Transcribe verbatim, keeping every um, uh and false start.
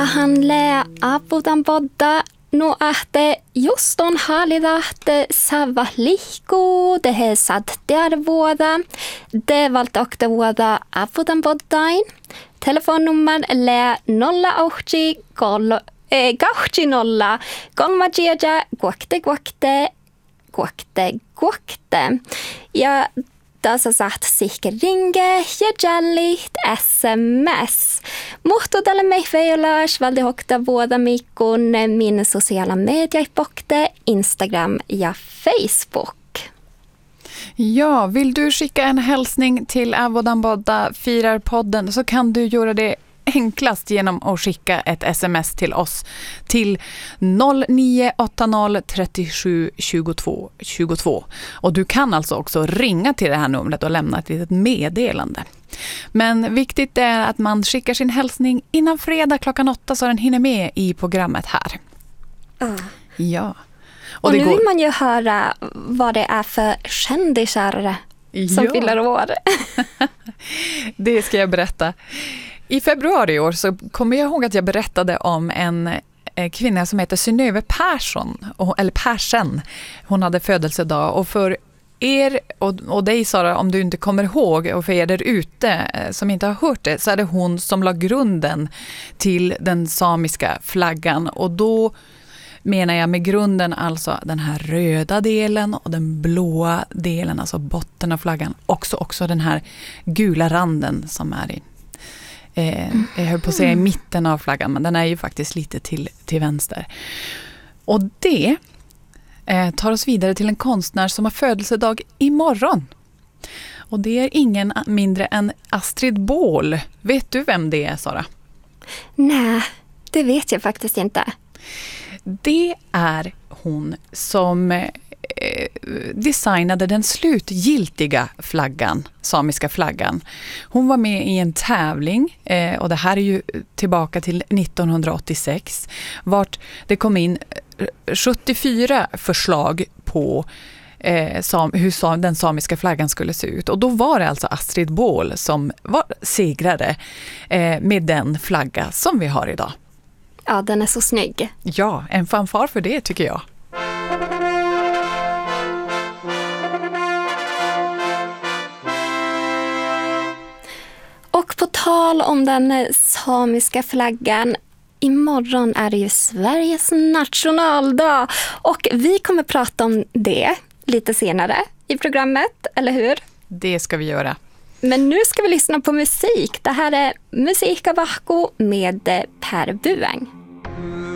handle aputan podda. No ahte just on hallidahte savahliku tehe sattiarvuoda. De valtakte vuoda aputan poddain. Telefonnummer le nolla auchi kol eh, kauchi nolla kolmajiaja guakte guakte guakte guakte. Ja tässä saat sikä ringe ja jallit S M S. Mutta tällä me feilas valde hokta vuoda mikon min sociala medier pokte Instagram ja Facebook. Ja, vill du skicka en hälsning till Avodan Bodda firar podden så kan du göra det enklast genom att skicka ett sms till oss till noll nio åtta noll trettiosju tjugotvå tjugotvå. Och du kan alltså också ringa till det här numret och lämna ett litet meddelande. Men viktigt är att man skickar sin hälsning innan fredag klockan åtta så den hinner med i programmet här. Uh. Ja. Och, och nu går... vill man ju höra vad det är för kändisar som ja. fyller år. Det ska jag berätta. I februari i år så kommer jag ihåg att jag berättade om en kvinna som heter Synnöve Persson, eller Persson. Hon hade födelsedag och för er och, och dig Sara, om du inte kommer ihåg och för er där ute som inte har hört det så är det hon som la grunden till den samiska flaggan och då menar jag med grunden alltså den här röda delen och den blåa delen, alltså botten av flaggan. Också, också den här gula randen som är i Eh, jag höll på att säga i mitten av flaggan, men den är ju faktiskt lite till, till vänster. Och det eh, tar oss vidare till en konstnär som har födelsedag imorgon. Och det är ingen mindre än Astrid Bål. Vet du vem det är, Sara? Nej, det vet jag faktiskt inte. Det är hon som eh, designade den slutgiltiga flaggan, samiska flaggan. Hon var med i en tävling eh, och det här är ju tillbaka till nittonhundraåttiosex vart det kom in sjuttiofyra förslag på eh, sam, hur sam, den samiska flaggan skulle se ut. Och då var det alltså Astrid Bål som var segrare eh, med den flagga som vi har idag. Ja, den är så snygg. Ja, en fanfar för det tycker jag. Och på tal om den samiska flaggan, imorgon är det ju Sveriges nationaldag. Och vi kommer prata om det lite senare i programmet, eller hur? Det ska vi göra. Men nu ska vi lyssna på musik. Det här är Musik av Vahko med Per Bueng.